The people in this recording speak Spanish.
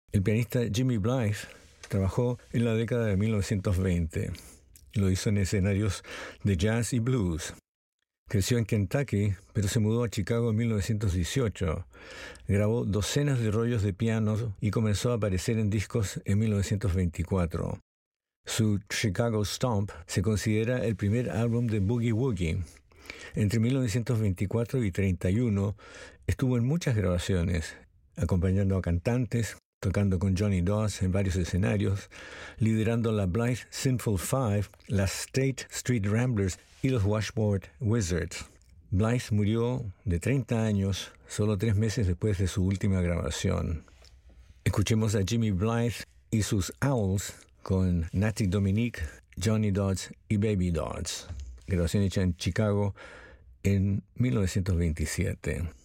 El pianista Jimmy Blythe trabajó en la década de 1920. Lo hizo en escenarios de jazz y blues. Creció en Kentucky, pero se mudó a Chicago en 1918. Grabó docenas de rollos de piano y comenzó a aparecer en discos en 1924. Su Chicago Stomp se considera el primer álbum de Boogie Woogie. Entre 1924 y 1931 estuvo en muchas grabaciones, acompañando a cantantes, tocando con Johnny Dodds en varios escenarios, liderando la Blythe Sinful Five, las State Street Ramblers y los Washboard Wizards. Blythe murió de 30 años, solo 3 meses después de su última grabación. Escuchemos a Jimmy Blythe y sus Owls con Natty Dominique, Johnny Dodds y Baby Dodds. Grabación hecha en Chicago en 1927.